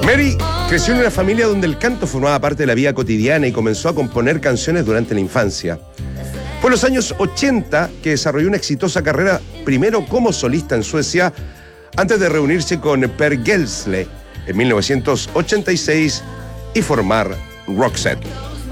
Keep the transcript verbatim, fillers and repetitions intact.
Mary creció en una familia donde el canto formaba parte de la vida cotidiana y comenzó a componer canciones durante la infancia. Fue en los años ochenta que desarrolló una exitosa carrera, primero como solista en Suecia, antes de reunirse con Per Gessle en mil novecientos ochenta y seis y formar Roxette.